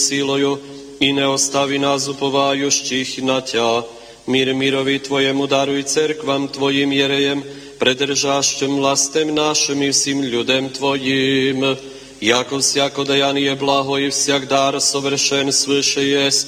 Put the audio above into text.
silою i ne ostavi nas upovajućih na Tja. Mir mirovi Tvojemu daruj cerkvam Tvojim jerejem, predržašćem vlastem našem i vsim ljudem Tvojim. Jako всяко даяние благо и всяк дар совершен свыше есть,